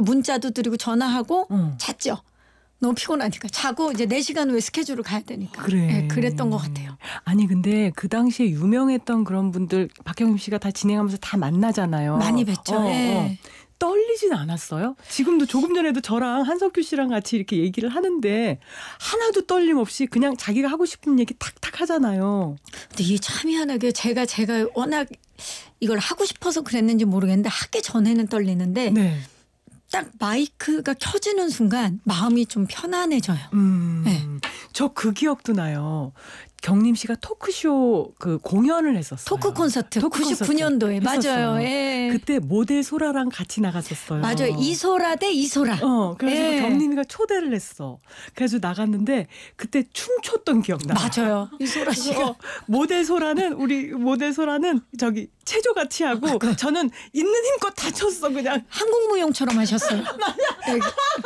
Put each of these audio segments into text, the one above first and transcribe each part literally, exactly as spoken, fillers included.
문자도 드리고 전화하고 어. 잤죠. 너무 피곤하니까 자고 이제 네 시간 후에 스케줄을 가야 되니까. 그래. 네, 그랬던 것 같아요. 아니 근데 그 당시에 유명했던 그런 분들 박경림 씨가 다 진행하면서 다 만나잖아요. 많이 뵀죠. 어, 네. 어. 떨리진 않았어요? 지금도 조금 전에도 저랑 한석규 씨랑 같이 이렇게 얘기를 하는데 하나도 떨림 없이 그냥 자기가 하고 싶은 얘기 탁탁 하잖아요. 근데 이게 참 희한하게 제가 제가 워낙 이걸 하고 싶어서 그랬는지 모르겠는데 하기 전에는 떨리는데 네. 딱 마이크가 켜지는 순간 마음이 좀 편안해져요. 음, 네. 저 그 기억도 나요. 경림 씨가 토크쇼 그 공연을 했었어요. 토크 콘서트 토크 구십구 년도에 콘서트 맞아요. 했었어요. 예. 그때 모델 소라랑 같이 나갔었어요. 맞아요. 이소라 대 이소라. 어, 그래서 예. 경림이가 초대를 했어. 그래서 나갔는데 그때 춤췄던 기억나. 맞아요. 이소라 씨가. 어, 모델 소라는 우리 모델 소라는 저기 체조 같이 하고 저는 있는 힘껏 다 쳤어 그냥. 한국무용처럼 하셨어요. 네.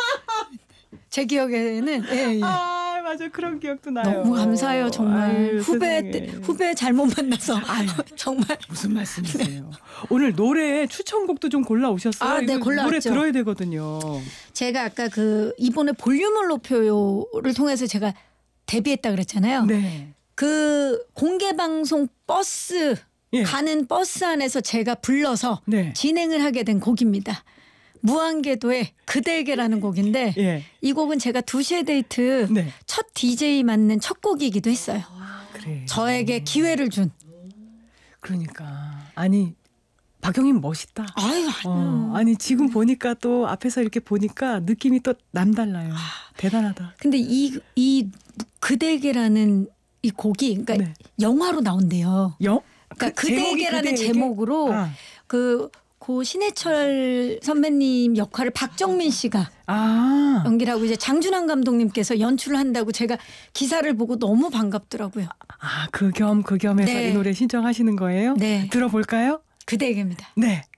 제 기억에는 예, 예. 아 맞아 그런 기억도 나요. 너무 감사해요 정말. 아유, 후배 세상에. 후배 잘못 만나서 아유, 정말 무슨 말씀이세요? 오늘 노래 추천곡도 좀 골라 오셨어요? 아, 네, 이거 골라왔죠. 노래 들어야 되거든요. 제가 아까 그 이번에 볼륨을 높여요를 통해서 제가 데뷔했다 그랬잖아요. 네. 그 공개 방송 버스 예. 가는 버스 안에서 제가 불러서 네. 진행을 하게 된 곡입니다. 무한궤도의 그대에게라는 곡인데 예. 이 곡은 제가 두 시의 데이트 네. 첫 디제이 맞는 첫 곡이기도 했어요. 그래. 저에게 기회를 준. 그러니까 아니 박경림 멋있다. 아유, 어, 아니 지금 보니까 또 앞에서 이렇게 보니까 느낌이 또 남달라요. 대단하다. 근데 이, 이 그대에게라는 이 곡이 그러니까 네. 영화로 나온대요. 영? 그러니까 그 제목이 그대에게라는 그대에게? 제목으로 아. 그 고 신해철 선배님 역할을 박정민 씨가 아. 연기를 하고 이제 장준환 감독님께서 연출을 한다고 제가 기사를 보고 너무 반갑더라고요. 아, 그 겸 그 겸해서 네. 이 노래 신청하시는 거예요? 네. 들어볼까요? 그대에게입니다. 네.